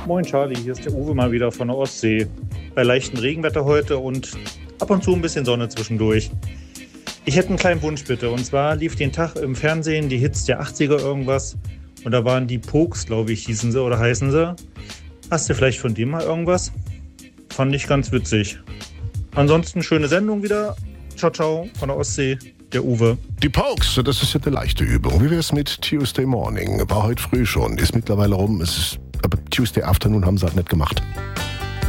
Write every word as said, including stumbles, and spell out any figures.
Moin Charlie, hier ist der Uwe mal wieder von der Ostsee. Bei leichtem Regenwetter heute und ab und zu ein bisschen Sonne zwischendurch. Ich hätte einen kleinen Wunsch bitte. Und zwar lief den Tag im Fernsehen die Hits der achtziger irgendwas. Und da waren die Pokes, glaube ich, hießen sie oder heißen sie. Hast du vielleicht von dem mal irgendwas? Fand ich ganz witzig. Ansonsten schöne Sendung wieder. Ciao, ciao von der Ostsee, der Uwe. Die Pokes, das ist ja eine leichte Übung. Wie wär's mit Tuesday Morning? War heute früh schon, ist mittlerweile rum. Es ist, aber Tuesday Afternoon haben sie halt nicht gemacht.